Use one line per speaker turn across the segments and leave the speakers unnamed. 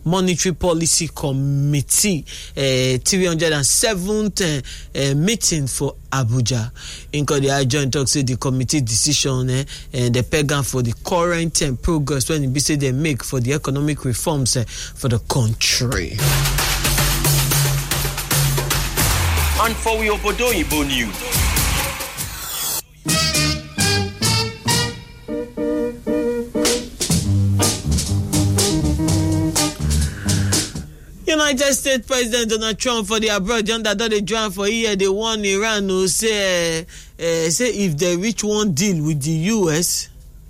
Monetary Policy Committee 307th meeting for Abuja. In the joint talk say the committee decision and the pagan for the current progress when it be say they make for the economic reforms for the country.
And for we Obodo Igbo news.
United States President Donald Trump for the abroad that they join for here they want Iran who say if they reach one deal with the US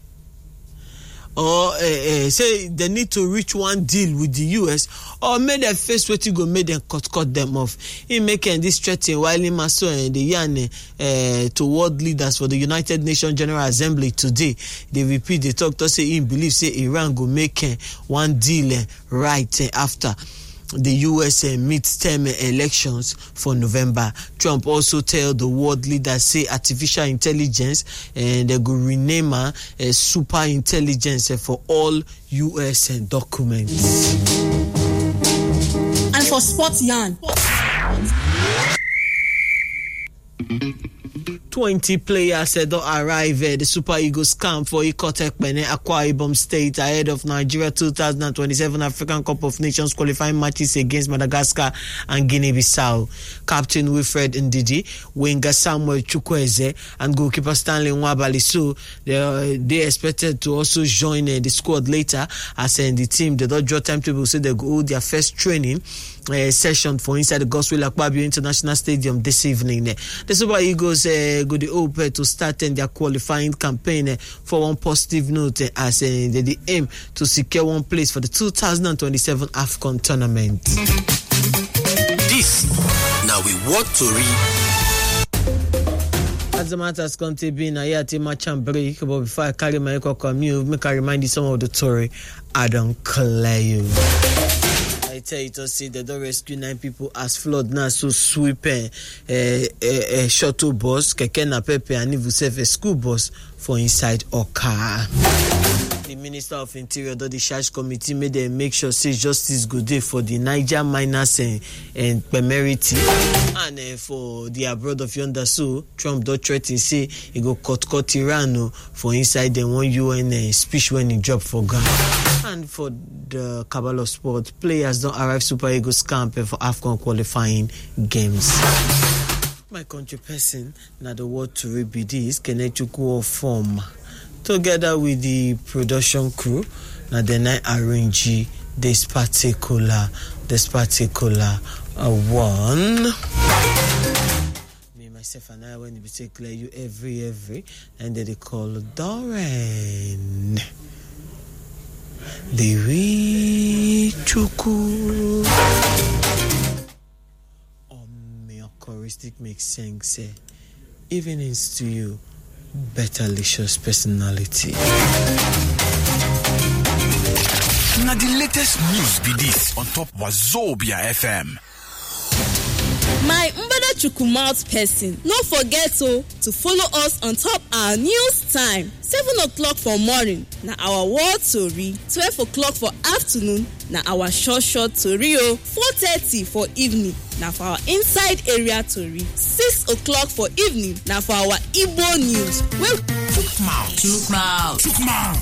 or say they need to reach one deal with the US or make their face what you go make them cut them off. He making this threatening while he maso and the yarn to world leaders for the United Nations General Assembly today. They repeat the talk to say he believes say Iran go make one deal right after the US midterm elections for November. Trump also tell the world leaders say artificial intelligence and they go rename super intelligence for all US documents.
And for sports yarn,
20 players don't arrive at the Super Eagles camp for Ikotek Bene Akwa Ibom State ahead of Nigeria 2027 African Cup of Nations qualifying matches against Madagascar and Guinea-Bissau. Captain Wilfred Ndidi, winger Samuel Chukwueze, and goalkeeper Stanley Nwabali. So they expected to also join the squad later as the team they don't draw timetable, so they go hold their first training session for inside the Godswill Akpabio International Stadium this evening. The Super Eagles go the hope to start their qualifying campaign for one positive note as they aim to secure one place for the 2027 AFCON tournament.
This now we want to read.
As the matters come to be, I had to match and break, but before I carry my commute, make I remind you some of the story I don't clear you. I tell you to see they don't rescue 9 people as flood now so sweep a shuttle bus, keke na pepe and even save a school bus for inside our car. The Minister of Interior, the Charge Committee, made them make sure say justice go there for the Niger miners and Pemerity and for the abroad of yonder. So Trump don't threaten say he go cut Iran for inside the one UN speech when he dropped for Ghana. And for the Cabal of Sport, players don't arrive Super Eagles camp for AFCON qualifying games. My country person, now the word to read be this, Kenechukwu form. Together with the production crew, now then I arrange this particular one. Me, myself, and I when we take you every, and then they call Doran. The Chuku. Me choristic makes sense. Evenings to you. Better licious personality.
Now the latest news be this on top Wazobia FM.
my Mbada Chukumouth person, no forget to follow us on top our news time. 7 o'clock for morning, na our world story. 12 o'clock for afternoon, na our short story. 4:30 for evening, na for our inside area story. 6 o'clock for evening, na for our Igbo news. Well,
Chukumouth.